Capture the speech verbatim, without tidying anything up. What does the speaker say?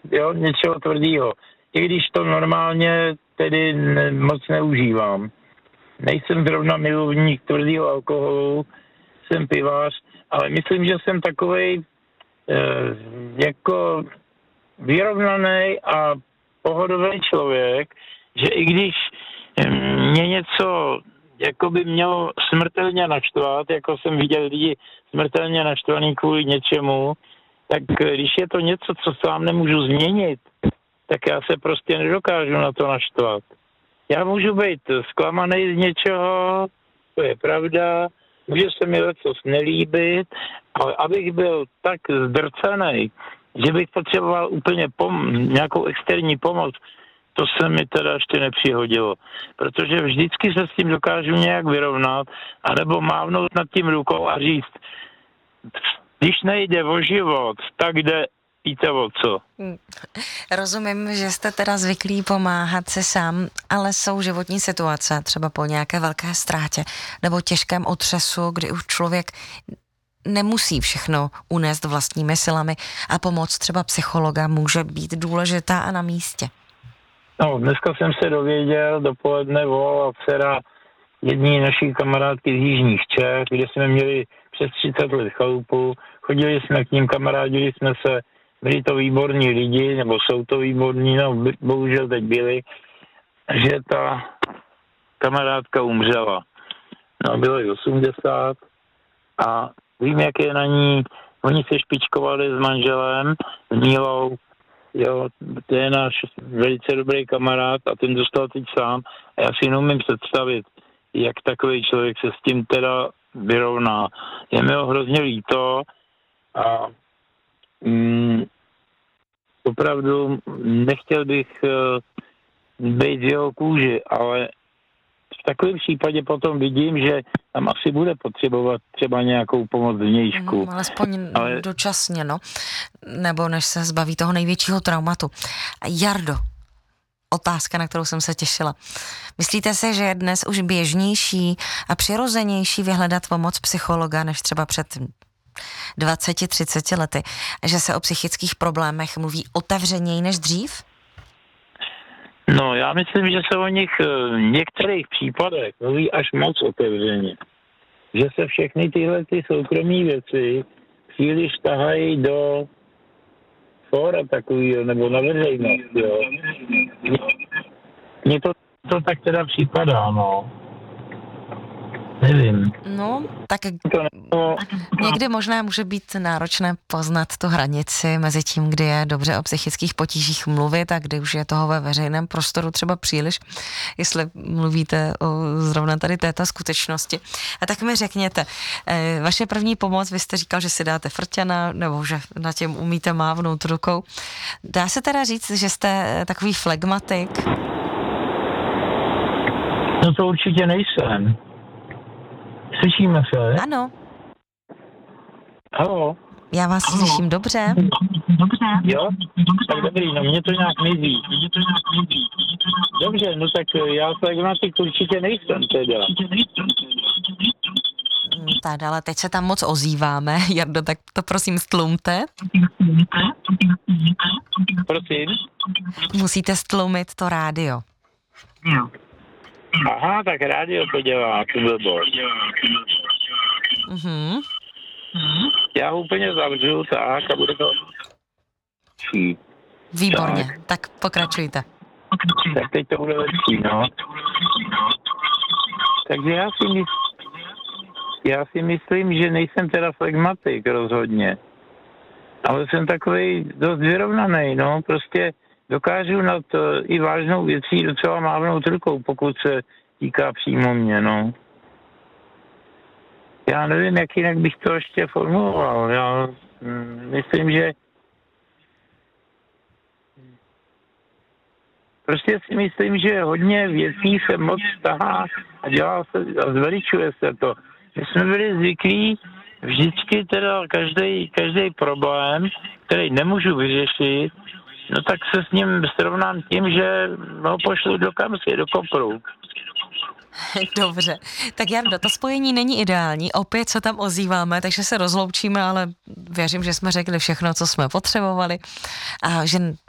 jo, něčeho tvrdýho. I když to normálně tedy ne, moc neužívám. Nejsem zrovna milovník tvrdýho alkoholu, jsem pivář, ale myslím, že jsem takovej eh, jako vyrovnaný a pohodový člověk, že i když mě něco jako by mělo smrtelně naštvat, jako jsem viděl lidi smrtelně naštvaný kvůli něčemu, tak když je to něco, co sám nemůžu změnit, tak já se prostě nedokážu na to naštvat. Já můžu být zklamaný z něčeho, to je pravda, může se mi leccos nelíbit, ale abych byl tak zdrcený, že bych potřeboval úplně pom- nějakou externí pomoc, to se mi teda ještě nepřihodilo. Protože vždycky se s tím dokážu nějak vyrovnat, anebo mávnout nad tím rukou a říct, když nejde o život, tak jde, víte o co. Hmm. Rozumím, že jste teda zvyklí pomáhat si sám, ale jsou životní situace, třeba po nějaké velké ztrátě nebo těžkém otřesu, kdy už člověk nemusí všechno unést vlastními silami a pomoc třeba psychologa může být důležitá a na místě. No, dneska jsem se dověděl, dopoledne volala dcera jední naší kamarádky z jižních Čech, kde jsme měli přes třicet let chalupu, chodili jsme k ním, kamarádili jsme se, byli to výborní lidi, nebo jsou to výborní, no bohužel teď byli, že ta kamarádka umřela. No, bylo jí osmdesát a vím, jak je na ní, oni se špičkovali s manželem, s Mílou, jo, to je náš velice dobrý kamarád a ten dostal teď sám a já si neumím představit, jak takový člověk se s tím teda vyrovná. Je mi ho hrozně líto a mm, opravdu nechtěl bych uh, být v jeho kůži, ale v takovém případě potom vidím, že tam asi bude potřebovat třeba nějakou pomoc vnějšku. Mm, alespoň ale... dočasně, no. Nebo než se zbaví toho největšího traumatu. Jardo, otázka, na kterou jsem se těšila. Myslíte si, že je dnes už běžnější a přirozenější vyhledat pomoc psychologa, než třeba před dvaceti třiceti lety? Že se o psychických problémech mluví otevřeněji než dřív? No, já myslím, že se o nich v některých případech mluví až moc otevřeně. Že se všechny tyhle ty soukromé věci příliš tahají do fóra takovýho, nebo na veřejnost, jo. Mně to, to tak teda připadá, no. Nevím. No, tak to nebo... někdy možná může být náročné poznat tu hranici mezi tím, kdy je dobře o psychických potížích mluvit a kdy už je toho ve veřejném prostoru třeba příliš, jestli mluvíte o zrovna tady této skutečnosti. A tak mi řekněte, vaše první pomoc, vy jste říkal, že si dáte frťana, nebo že na tím umíte mávnout rukou. Dá se teda říct, že jste takový flegmatik? No to určitě nejsem. Slyšíme se? Ano. Haló? Já vás Haló. Slyším dobře. Dobře. Jo? Tak dobrý, no mě to nějak mizí. Dobře, no tak já flegmatik určitě nejsem teda. Tak, ale teď se tam moc ozýváme. Jardo, tak to prosím stlumte. Prosím? Musíte stlumit to rádio. Jo. Aha, tak rádio to dělá, tu blbost. Mhm. Já ho úplně zavřu, tak, a bude to... Výborně, tak, tak pokračujte. Tak teď to bude lepší, no. Takže já si, mysl... já si myslím, že nejsem teda flegmatik rozhodně. Ale jsem takovej dost vyrovnaný, no, prostě... Dokážu nad uh, i vážnou věcí docela mávnout rukou, pokud se týká přímo mě, no. Já nevím, jak jinak bych to ještě formuloval. Já mm, myslím, že prostě si myslím, že hodně věcí se moc tahá a dělá se a zveličuje se to. My jsme byli zvyklí vždycky teda každý každý problém, který nemůžu vyřešit, no tak se s ním srovnám tím, že ho pošlu do kamsy, do kopru. Dobře. Tak Jardo, to spojení není ideální. Opět se tam ozýváme, takže se rozloučíme, ale věřím, že jsme řekli všechno, co jsme potřebovali a že